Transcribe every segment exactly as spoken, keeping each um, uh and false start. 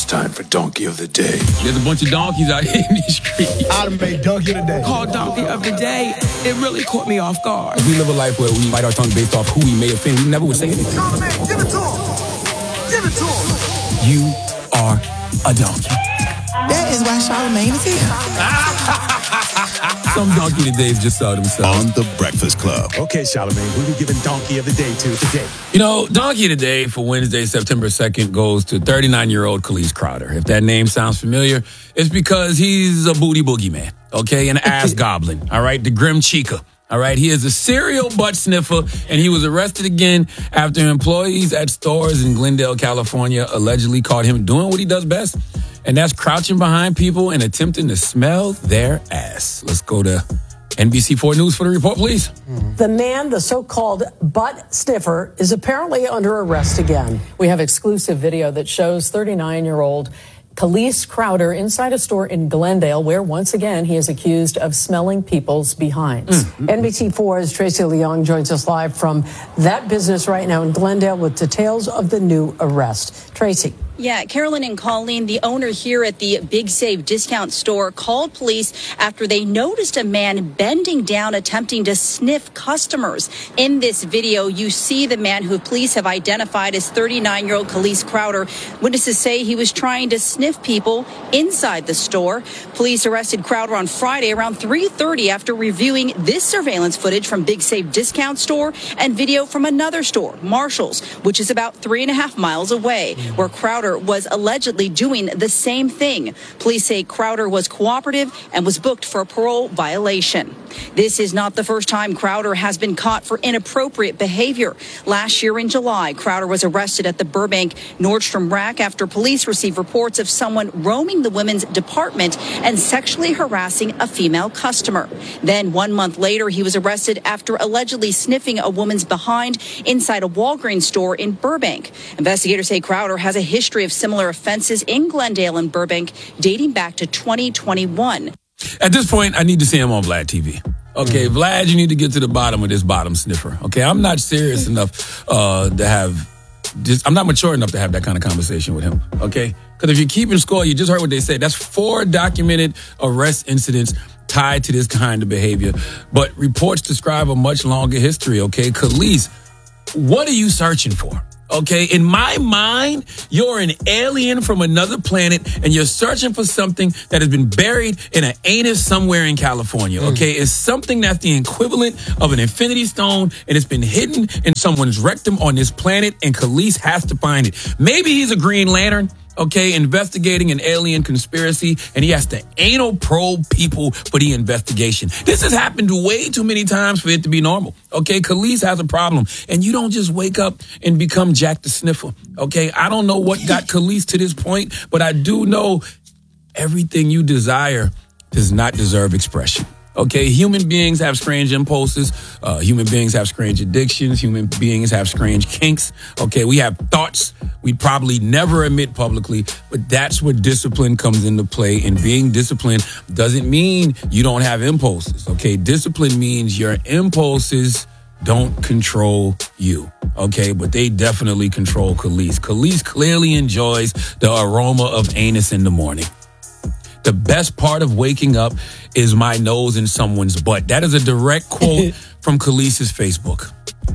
time for Donkey of the Day. There's a bunch of donkeys out here in these streets. I'd have made Donkey of the Day. Called Donkey of the Day. It really caught me off guard. We live a life where we bite our tongue based off who we may offend. We never would say anything. Charlamagne, give it to him. Give it to him. You are a donkey. That is why Charlamagne is here. Some donkey todays just saw themselves. On the Breakfast Club. Okay, Charlamagne, who we giving Donkey of the Day to today? You know, donkey of the day for Wednesday, September second goes to thirty-nine-year-old Khalees Crowder. If that name sounds familiar, it's because he's a booty boogeyman, okay? An ass goblin, all right? The Grim Chica. All right, he is a serial butt sniffer, and he was arrested again after employees at stores in Glendale, California, allegedly caught him doing what he does best, and that's crouching behind people and attempting to smell their ass. Let's go to N B C four News for the report, please. The man, the so-called butt sniffer, is apparently under arrest again. We have exclusive video that shows thirty-nine-year-old Khalees Crowder inside a store in Glendale, where once again he is accused of smelling people's behinds. Mm-hmm. N B C four's Tracy Leong joins us live from that business right now in Glendale with details of the new arrest. Tracy. Yeah, Carolyn and Colleen, the owner here at the Big Save discount store, called police after they noticed a man bending down attempting to sniff customers. In this video, you see the man who police have identified as thirty-nine-year-old Khalees Crowder. Witnesses say he was trying to sniff people inside the store. Police arrested Crowder on Friday around three thirty after reviewing this surveillance footage from Big Save discount store and video from another store, Marshall's, which is about three and a half miles away, where Crowder was allegedly doing the same thing. Police say Crowder was cooperative and was booked for a parole violation. This is not the first time Crowder has been caught for inappropriate behavior. Last year in July, Crowder was arrested at the Burbank Nordstrom Rack after police received reports of someone roaming the women's department and sexually harassing a female customer. Then one month later, he was arrested after allegedly sniffing a woman's behind inside a Walgreens store in Burbank. Investigators say Crowder has a history of similar offenses in Glendale and Burbank dating back to twenty twenty-one. At this point, I need to see him on Vlad T V. Okay, mm. Vlad, you need to get to the bottom of this bottom sniffer. Okay, I'm not serious enough uh, to have this. I'm not mature enough to have that kind of conversation with him. Okay, because if you're keeping score, you just heard what they said. That's four documented arrest incidents tied to this kind of behavior. But reports describe a much longer history. Okay, Khalees, what are you searching for? Okay, in my mind, you're an alien from another planet and you're searching for something that has been buried in an anus somewhere in California. Okay, mm. It's something that's the equivalent of an infinity stone and it's been hidden in someone's rectum on this planet and Khalees has to find it. Maybe he's a Green Lantern. Okay, investigating an alien conspiracy, and he has to anal probe people for the investigation. This has happened way too many times for it to be normal. Okay, Khalees has a problem, and you don't just wake up and become Jack the Sniffer. Okay, I don't know what got Khalees to this point, but I do know everything you desire does not deserve expression. Okay, human beings have strange impulses. Uh, human beings have strange addictions. Human beings have strange kinks. Okay, we have thoughts we'd probably never admit publicly, but that's where discipline comes into play. And being disciplined doesn't mean you don't have impulses. Okay, discipline means your impulses don't control you. Okay, but they definitely control Khalees. Khalees clearly enjoys the aroma of anus in the morning. The best part of waking up is my nose in someone's butt. That is a direct quote from Khalees' Facebook.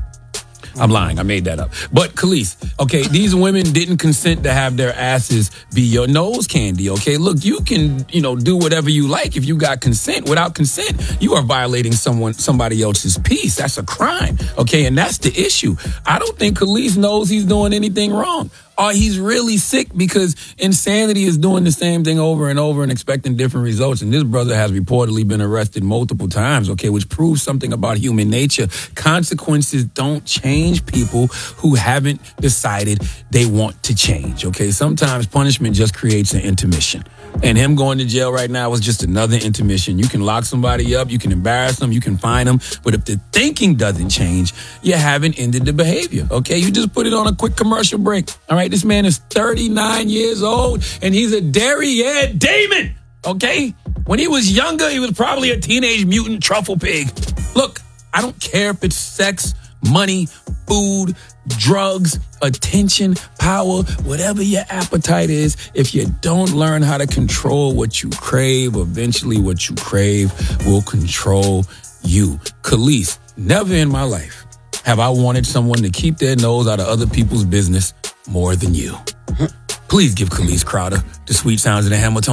I'm lying. I made that up. But Khalees, okay, these women didn't consent to have their asses be your nose candy, okay? Look, you can, you know, do whatever you like if you got consent. Without consent, you are violating someone, somebody else's peace. That's a crime, okay? And that's the issue. I don't think Khalees knows he's doing anything wrong. Or he's really sick because insanity is doing the same thing over and over and expecting different results. And this brother has reportedly been arrested multiple times, okay, which proves something about human nature. Consequences don't change people who haven't decided they want to change, okay? Sometimes punishment just creates an intermission. And him going to jail right now was just another intermission. You can lock somebody up, you can embarrass them, you can fine them. But if the thinking doesn't change, you haven't ended the behavior, okay? You just put it on a quick commercial break, all right? This man is thirty-nine years old, and he's a derriere Damon, okay? When he was younger, he was probably a teenage mutant truffle pig. Look, I don't care if it's sex, money, food, drugs, attention, power, whatever your appetite is. If you don't learn how to control what you crave, eventually what you crave will control you. Khalees, never in my life have I wanted someone to keep their nose out of other people's business more than you. Please give Khalees Crowder the sweet sounds of the Hamilton.